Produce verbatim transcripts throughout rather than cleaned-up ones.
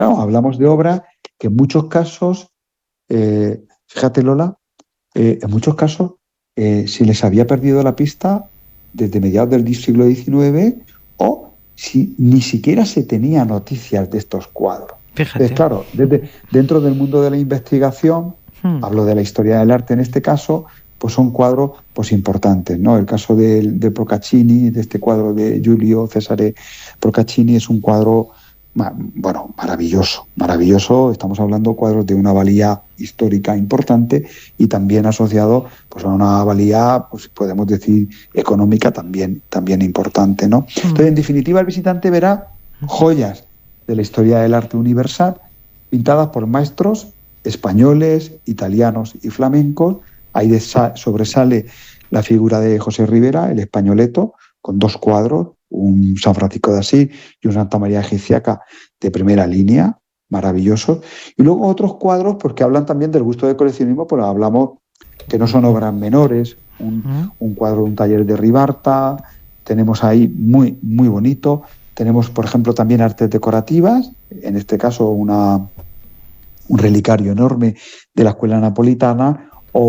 Claro, hablamos de obras que en muchos casos, eh, fíjate Lola, eh, en muchos casos eh, se les había perdido la pista desde mediados del siglo diecinueve o si ni siquiera se tenía noticias de estos cuadros. Entonces, Fíjate. claro, desde, dentro del mundo de la investigación, Hmm. hablo de la historia del arte en este caso, pues son cuadros pues importantes, ¿no? El caso de, de Procaccini, de este cuadro de Giulio Cesare Procaccini, es un cuadro, ma- bueno, maravilloso, maravilloso. Estamos hablando de cuadros de una valía histórica importante y también asociado pues, a una valía, pues podemos decir, económica también, también importante, ¿no? Hmm. Entonces, en definitiva, el visitante verá joyas de la historia del arte universal pintadas por maestros españoles, italianos y flamencos. Ahí desa- sobresale la figura de José Rivera, el españoleto, con dos cuadros, un San Francisco de Asís y un Santa María Egipciaca de primera línea, maravillosos. Y luego otros cuadros, porque hablan también del gusto del coleccionismo, pues hablamos que no son obras menores, un, Hmm. un cuadro de un taller de Ribarta, tenemos ahí muy, muy bonito. Tenemos, por ejemplo, también artes decorativas, en este caso una, un relicario enorme de la escuela napolitana,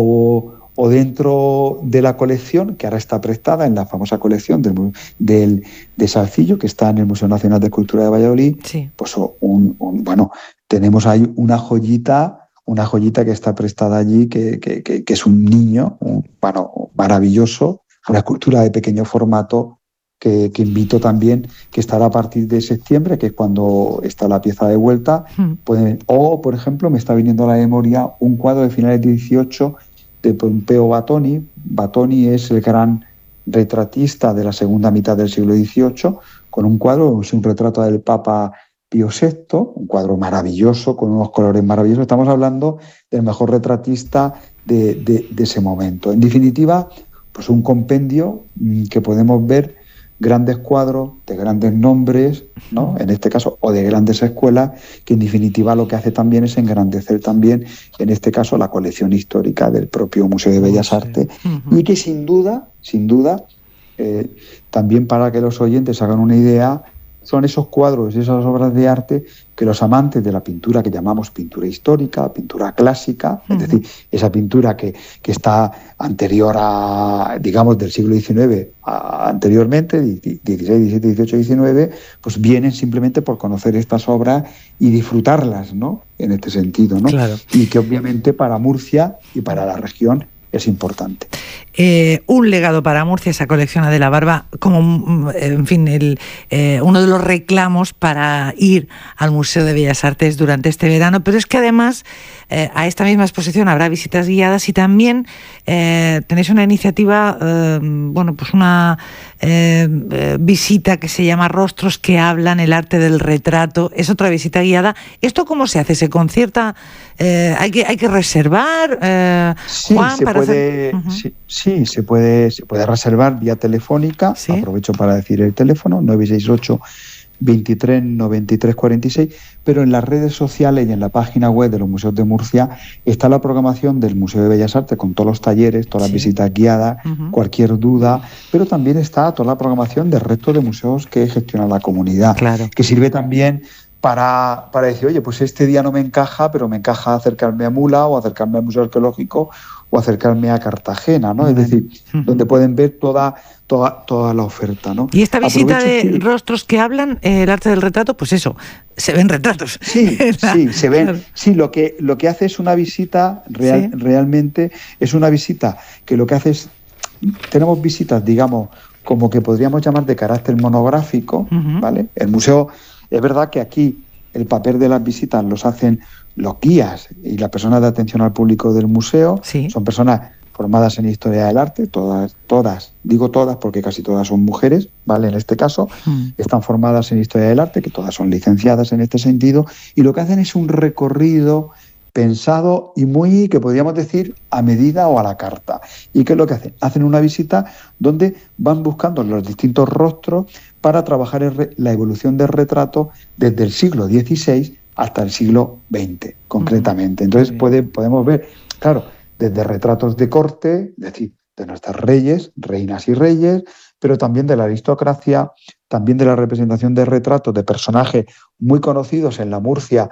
o, o dentro de la colección, que ahora está prestada en la famosa colección del, del, de Salcillo, que está en el Museo Nacional de Cultura de Valladolid, Sí. pues un, un, bueno, tenemos ahí una joyita, una joyita que está prestada allí, que, que, que, que es un niño, un, bueno, maravilloso, una escultura de pequeño formato, que, que invito también, que estará a partir de septiembre, que es cuando está la pieza de vuelta. Hmm. Pueden, o, por ejemplo, me está viniendo a la memoria un cuadro de finales de dieciocho de Pompeo Batoni. Batoni es el gran retratista de la segunda mitad del siglo dieciocho, con un cuadro, es un retrato del Papa Pío sexto, un cuadro maravilloso, con unos colores maravillosos. Estamos hablando del mejor retratista de, de, de ese momento. En definitiva, pues un compendio mmm, que podemos ver grandes cuadros de grandes nombres, ¿no? En este caso, o de grandes escuelas, que en definitiva lo que hace también es engrandecer también, en este caso, la colección histórica del propio Museo de Bellas Museo. Artes, Uh-huh. y que sin duda, sin duda, eh, también para que los oyentes hagan una idea, son esos cuadros y esas obras de arte que los amantes de la pintura que llamamos pintura histórica, pintura clásica, uh-huh. es decir, esa pintura que, que está anterior a, digamos, del siglo diecinueve a, anteriormente, dieciséis, diecisiete, dieciocho, diecinueve, pues vienen simplemente por conocer estas obras y disfrutarlas, ¿no? En este sentido, ¿no? Claro. Y que obviamente para Murcia y para la región es importante. Eh, un legado para Murcia, esa colección de la Barba, como, en fin, el, eh, uno de los reclamos para ir al Museo de Bellas Artes durante este verano, pero es que además eh, a esta misma exposición habrá visitas guiadas y también eh, tenéis una iniciativa, eh, bueno, pues una eh, eh, visita que se llama Rostros que hablan, el arte del retrato, es otra visita guiada. ¿Esto cómo se hace? ¿Se concierta? Eh, ¿hay que, hay que reservar, eh, sí, Juan, se para puede, hacer? Uh-huh. sí, sí, se puede, se puede reservar vía telefónica. ¿Sí? Aprovecho para decir el teléfono, nueve seis ocho, veintitrés, noventa y tres, cuarenta y seis, pero en las redes sociales y en la página web de los museos de Murcia está la programación del Museo de Bellas Artes con todos los talleres, todas Sí. las visitas guiadas, Uh-huh. cualquier duda, pero también está toda la programación del resto de museos que gestiona la comunidad, Claro. que sirve también para, para decir, oye, pues este día no me encaja, pero me encaja acercarme a Mula o acercarme al Museo Arqueológico o acercarme a Cartagena, ¿no? Bueno. Es decir, uh-huh. donde pueden ver toda, toda, toda la oferta, ¿no? Y esta visita Aprovecho, de sí. Rostros que hablan, eh, el arte del retrato, pues eso, se ven retratos. Sí, La, sí, se ven. Claro. Sí, lo que, lo que hace es una visita, real, Sí. realmente es una visita que lo que hace es, tenemos visitas, digamos, como que podríamos llamar de carácter monográfico, Uh-huh. ¿vale? El museo, es verdad que aquí el papel de las visitas los hacen los guías y las personas de atención al público del museo, Sí. son personas formadas en historia del arte, todas, todas, digo todas porque casi todas son mujeres, ¿vale? En este caso, uh-huh. están formadas en historia del arte, que todas son licenciadas en este sentido, y lo que hacen es un recorrido pensado y muy, que podríamos decir, a medida o a la carta. ¿Y qué es lo que hacen? Hacen una visita donde van buscando los distintos rostros para trabajar en la evolución del retrato desde el siglo dieciséis hasta el siglo veinte, concretamente. Entonces puede, podemos ver, claro, desde retratos de corte, es decir, de nuestras reyes, reinas y reyes, pero también de la aristocracia, también de la representación de retratos de personajes muy conocidos en la Murcia